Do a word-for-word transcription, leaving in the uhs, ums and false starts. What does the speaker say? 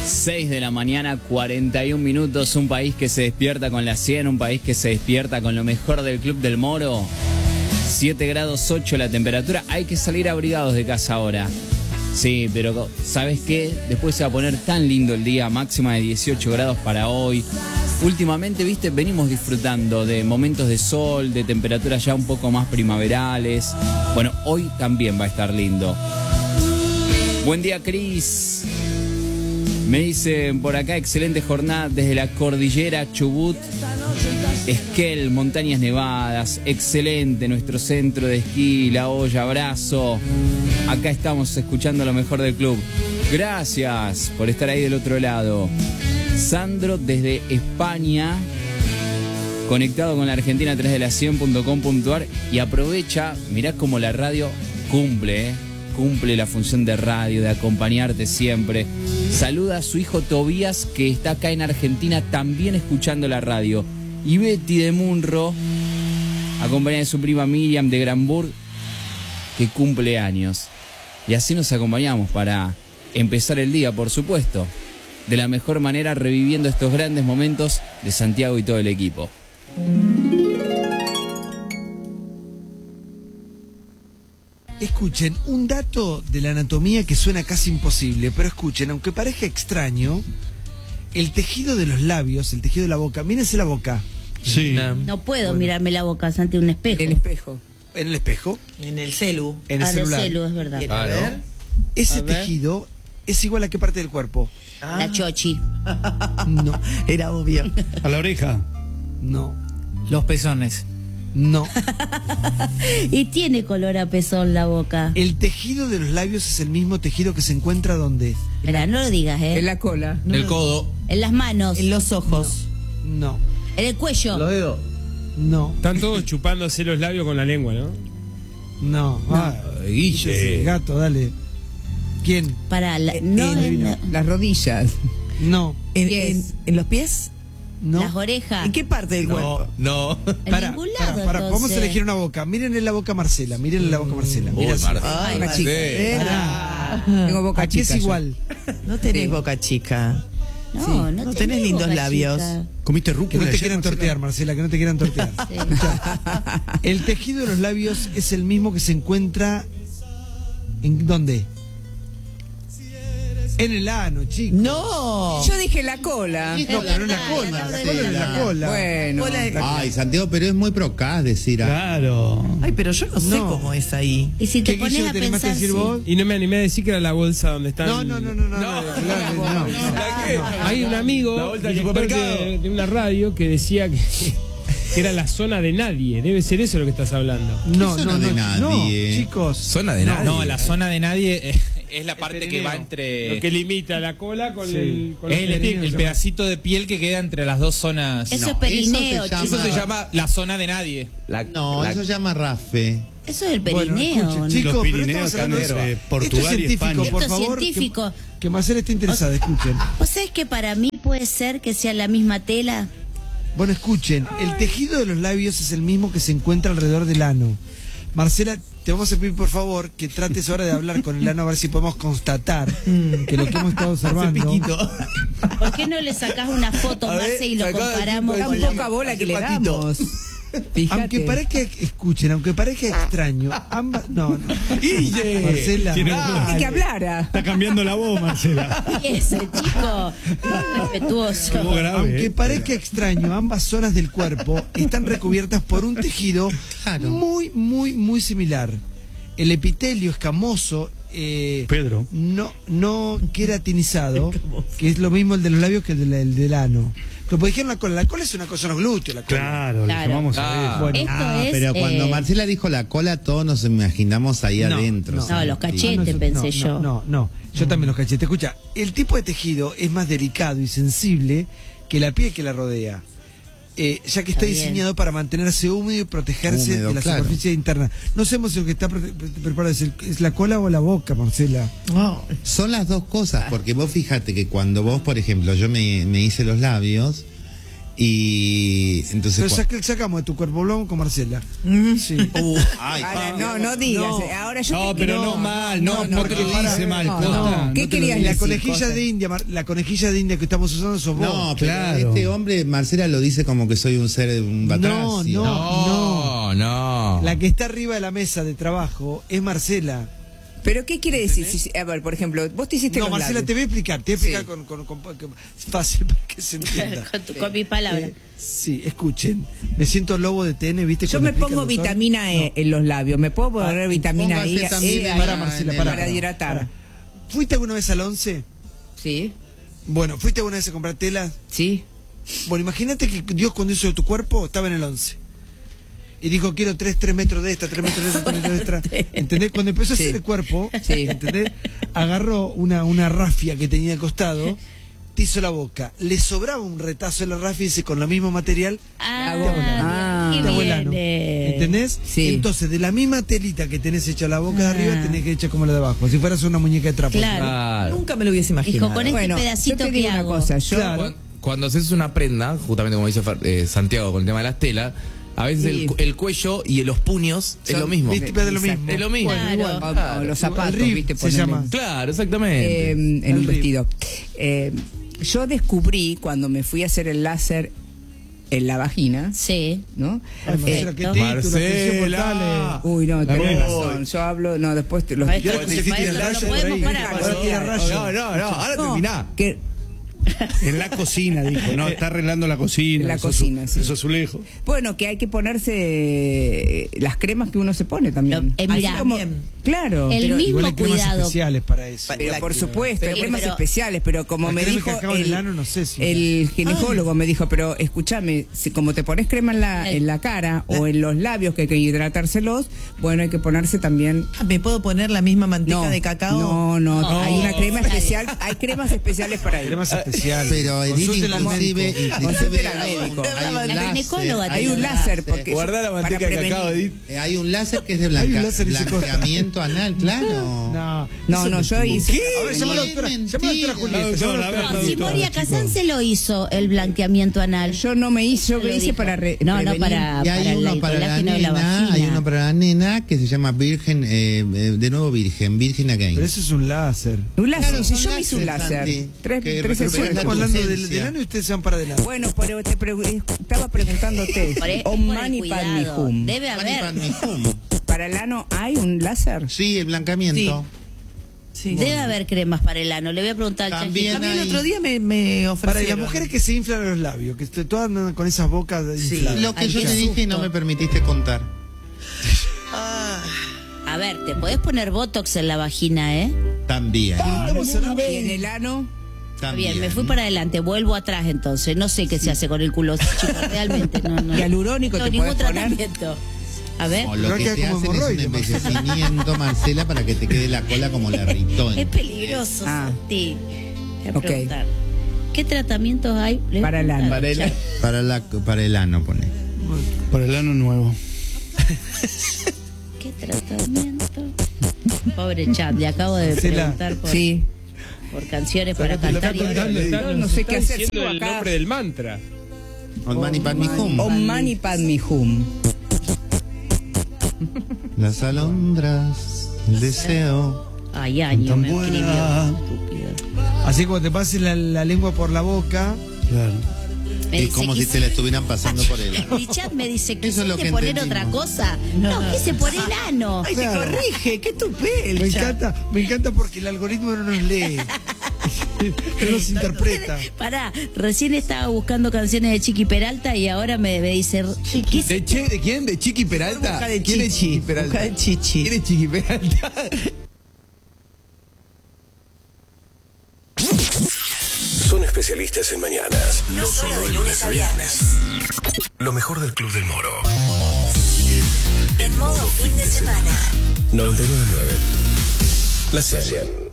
seis de la mañana, cuarenta y un minutos, un país que se despierta con la cien, un país que se despierta con lo mejor del Club del Moro. siete grados ocho la temperatura, hay que salir abrigados de casa ahora. Sí, pero ¿sabes qué? Después se va a poner tan lindo el día, máxima de dieciocho grados para hoy. Últimamente, viste, venimos disfrutando de momentos de sol, de temperaturas ya un poco más primaverales. Bueno, hoy también va a estar lindo. Buen día, Cris. Me dicen por acá, excelente jornada desde la cordillera Chubut, Esquel, Montañas Nevadas. Excelente nuestro centro de esquí, La Olla, abrazo. Acá estamos escuchando lo mejor del club. Gracias por estar ahí del otro lado. Sandro desde España, conectado con la Argentina a través de la cien punto com punto ar, y aprovecha, mirá cómo la radio cumple, ¿eh? Cumple la función de radio, de acompañarte siempre. Saluda a su hijo Tobías, que está acá en Argentina también escuchando la radio. Y Betty de Munro, acompañada de su prima Miriam de Granburg, que cumple años. Y así nos acompañamos para empezar el día, por supuesto, de la mejor manera, reviviendo estos grandes momentos de Santiago y todo el equipo. Escuchen, un dato de la anatomía que suena casi imposible, pero escuchen, aunque parezca extraño, el tejido de los labios, el tejido de la boca, mírense la boca. Sí. No, no puedo bueno. mirarme la boca ante un espejo. El espejo. ¿En el espejo? En el celu. En el ah, celular. En el celu, es verdad. A ver. Ese a ver. tejido es igual a qué parte del cuerpo. Ah. La chochi. No. Era obvio. A la oreja. No. Los pezones. No. Y tiene color a pezón la boca. El tejido de los labios es el mismo tejido que se encuentra ¿dónde? Espera, no lo digas, ¿eh? En la cola. No el codo. En las manos. En los ojos. No. En el cuello. Los dedos. No. Están todos chupándose los labios con la lengua, ¿no? No. no. Ah, Guille. Gato, dale. ¿Quién? Para la, no, en, en, en las rodillas. No. En, en, en los pies. No. las orejas. ¿En qué parte del No, cuerpo? no. En Para, ningún para, lado, para, vamos a entonces. elegir una boca. Miren en la boca Marcela, miren en la boca Marcela. Uy, Mira así. Marcela. Ay, Ay, chica. Marcela. Tengo boca Aquí chica. es yo. igual. No tenés boca chica. No, Sí. no, No tenés lindos boca labios. chica. ¿Comiste Que rúcula? no te ayer, quieran Marcela? tortear, Marcela, que no te quieran tortear. Sí. Escuchá, el tejido de los labios es el mismo que se encuentra ¿en dónde? En el ano, chicos. No. Yo dije la cola. No, pero en la cola, la cola en la cola. Bueno. Cola- Ay, Santiago, pero es muy procaz decir. ah, Claro. Ay, pero yo no sé No. cómo es ahí. Y si te ¿Qué, pones Guille, a te animaste a pensar, decir sí. vos? Y no me animé a decir que era la bolsa donde están. No, no, no, no, no, no, no, no, no, no. Hay un amigo, La bolsa del director supermercado. de, de una radio, que decía que, que era la zona de nadie. Debe ser eso lo que estás hablando. No, zona no, de no, nadie? no, chicos. Zona de nadie. No, la zona de nadie es, es la parte que va Lo entre. que limita la cola con Sí. el. Con Es los el, el testículos. pedacito de piel que queda entre las dos zonas. Eso No, es perineo, eso se llama- chicos. Eso se llama la zona de nadie. La, No, la- eso se llama rafe. Eso es el Bueno, perineo. escuchen, ¿no? chicos, Los pero Pirineos estamos hablando están de entre eso. Portugal Esto es y científico, España. por Esto es favor. científico. Que, que Marcela está interesada, escuchen. ¿Vos sabés que para mí puede ser que sea la misma tela? Bueno, escuchen, el tejido de los labios es el mismo que se encuentra alrededor del ano. Marcela, te vamos a pedir por favor que trates ahora de hablar con el ano a ver si podemos constatar que lo que hemos estado observando. ¿Por qué no le sacás una foto, A ver, Marce, y lo sacá comparamos de- Tan con la... poca bola que le Patito. damos. Fíjate. Aunque parezca, escuchen, aunque parezca extraño, ambas, no, no. Guille. Marcela, Tiene- Dijiste que hablara. Está cambiando la voz, Marcela. Ese chico, respetuoso. Como grave, aunque eh. parezca extraño, ambas zonas del cuerpo están recubiertas por un tejido Claro. muy, muy, muy similar. El epitelio escamoso, eh, Pedro. no, no queratinizado, que es lo mismo el de los labios que el, del- el del ano. Pero pues dijeron la cola, la cola es una cosa, los glúteos, la cola. Claro, Claro. le llamamos Ah. a eso. Bueno, Esto Ah, es... pero cuando eh, Marcela dijo la cola, todos nos imaginamos ahí No, adentro. no. No, los Santi. cachetes. Ah, no, pensé no, yo. No, no, no. Yo también los cachetes. Escucha, el tipo de tejido es más delicado y sensible que la piel que la rodea. Eh, ya que está, Está bien. diseñado para mantenerse húmedo y protegerse Húmedo, de la claro. superficie interna. No sabemos si lo que está pre- pre- preparado es, el- es la cola o la boca, Marcela. Oh. Son las dos cosas, porque vos fíjate que cuando vos, por ejemplo, yo me, me hice los labios, Y entonces... Pero cua- saca- sacamos de tu cuerpo, hablamos con Marcela. Sí. Ay, Ahora, no, no digas. No. eh, Ahora yo No, te pero quiero- no mal, no, no, te lo para- dice mal, no, posta. no. No ¿Qué te lo querías dice. La decir, conejilla cosa? de India, Mar- la conejilla de India que estamos usando sos vos. no, pero claro. este hombre, Marcela lo dice como que soy un ser, un No, batracio. no, No, no. La que está arriba de la mesa de trabajo es Marcela. ¿Pero qué quiere decir? Si- si- a ver, por ejemplo, vos te hiciste No, los Marcela, labios. te voy a explicar. Te voy a explicar Sí. con, con, con- con- fácil para que se entienda. con, tu- con mis palabras. Eh, sí, escuchen. Me siento lobo de T N, ¿viste? Yo cuando me explica pongo el doctor? vitamina E en los labios. ¿Me puedo poner Ah, vitamina póngase E, también E en Para, ahí Marcela, en para. para hidratar? ¿Fuiste alguna vez al once? Sí, Bueno, ¿fuiste alguna vez a comprar tela? sí. Bueno, imagínate que Dios cuando hizo tu cuerpo estaba en el once. Y dijo, quiero tres, tres metros de esta, tres metros de esta, tres metros de esta. ¿Entendés? Cuando empezó a Sí. hacer el cuerpo, Sí. ¿entendés? Agarró una, una rafia que tenía al costado, te hizo la boca. Le sobraba un retazo de la rafia y dice, con el mismo material, Ah, Ah, qué te hago el ano. bien. ¿Entendés? Sí. Entonces, de la misma telita que tenés hecha la boca de arriba, Ah. tenés que echar como la de abajo. Si fueras una muñeca de trapo. Claro. Claro. Nunca me lo hubiese imaginado. Dijo, con este Bueno, pedacito yo te que digo una hago. cosa. Yo, Claro. Cuando, cuando haces una prenda, justamente como dice Fer- eh, Santiago con el tema de las telas, a veces Sí. el, cu- el cuello y los puños es Son- lo mismo. ¿viste? Pero es lo Exacto. mismo. Es lo mismo. Claro. o- o los zapatos, El rib ¿viste? se Ponele. llama. Claro, exactamente. Eh, en El un rib. vestido. Eh, yo descubrí cuando me fui a hacer el láser en la vagina, Sí. ¿no? Ay, Marcela, qué Perfecto. título, atención, Marcela. Uy, no, La tenés mía. razón. Yo hablo, no, después te los Ay, Y ahora que se Maestro, tiene no rayo por podemos ahí. parar. Ahora tiene rayo. No, no, no, ahora No, terminá. que En la cocina, dijo, no, está arreglando la cocina. En la los cocina, azu- sí. Los azulejos. bueno, que hay que ponerse eh, las cremas que uno se pone también. Lo- eh, Así mirá. como- claro. El pero, mismo Igual hay cremas cuidado. especiales para eso. pero por supuesto, hay Pero- cremas pero- especiales, pero como La me crema dijo que acaba en el ano, no sé si- el ginecólogo me dijo, pero escúchame, si como te pones crema en la, Eh. en la cara o en los labios que hay que hidratárselos, bueno, hay que ponerse también. Ah, ¿me puedo poner la misma manteca No, de cacao? no, no, No. hay una crema No. especial, hay cremas especiales para ello. Cremas especiales. Pero Edith, Consulten al inclusive, médico. inclusive Consulten al hay un- médico. hay un La láser, ginecóloga Hay un láser porque Guardá la para manteca de prevenir. cacao, Edith. Eh, Hay un láser que es de Hay un blanca, láser y se corta. blanqueamiento anal, claro. No, No, eso no, es yo mentira. hice. A ver, llama a la doctora. Llama a la doctora Mentira. Julieta. No, llama a la no, doctora a ver, No, si Julieta. Moria Kazán se lo hizo el blanqueamiento anal. Yo no me hice, yo Se me lo hice dijo. para re- No, no, prevenir. para, Y hay para uno el para la colágeno de la nena, vagina. hay uno para la nena que se llama Virgen, eh, eh, de nuevo Virgen, Virgin Again. Pero eso es un láser. Un láser, Claro, si son yo me hice un láser, láser. Santi, Tres, que tres recuperan sesiones. la Estamos hablando del, inocencia. del ano y ustedes se van para adelante. Bueno, pero te pregu- estaba preguntándote. Por e- Om por el Mani Padme cuidado. Hum. Debe haber. Mani Padme Hum. ¿Para el ano hay un láser? Sí, el blancamiento. Sí. Debe haber cremas para el ano. Le voy a preguntar al También A mí Chanquito. el otro día me, me Para ofrecieron. y las mujeres que se inflan los labios, que est- todas andan con esas bocas infladas. Lo que Ay, yo qué te dije y no susto. me permitiste contar. A ver, te podés poner botox en la vagina, ¿eh? También. ¿Y en el ano? También. Bien, me fui para adelante, vuelvo atrás entonces. No sé qué se hace con el culo, chicos, realmente. No, no. Hialurónico no, te ningún podés poner. tratamiento. A ver, No, lo Pero que queda te como hacen es un hemorroide, Marcela. embellecimiento, Marcela, para que te quede la cola como la ritón. es peligroso, Ah. Santi. Voy a Ok. preguntar. ¿Qué tratamientos hay? Le voy a Para el ano. preguntar, Para el ano. ya. Para, la, para el ano, pone. Por el ano nuevo. ¿Qué tratamiento? Pobre chat, le acabo de Marcela. preguntar por, Sí. por canciones para Sácate la cantar. y- Contando, está- No, no nos sé está qué hacer, diciendo sigo el acá. nombre del mantra. Om Mani Padme Hum. Om Mani Padme Hum. Las alondras, el deseo. Ay, año Tan me buena. escribió. Estúpido. Así como te pases la, la lengua por la boca. Claro. Me Es dice, como si quise- te la estuvieran pasando por el ano. Mi chat me dice, Eso es lo ¿quisiste que poner entendimos. otra cosa? No, quise poner ano. Ay, te corrige, qué tupé. Me encanta, me encanta porque el algoritmo no nos lee. Él nos interpreta. Pará, recién estaba buscando canciones de Chiqui Peralta y ahora me, me dice, quise- ¿De, Che- ¿De quién? ¿De Chiqui Peralta? Busca de ¿Quién es Chichi, Chiqui Peralta? busca de Chichi. ¿Quién es Chiqui Peralta? Son especialistas en mañanas. No solo de lunes a viernes. Lo mejor del Club del Moro. En modo fin de semana. noventa y nueve punto nueve. La serie.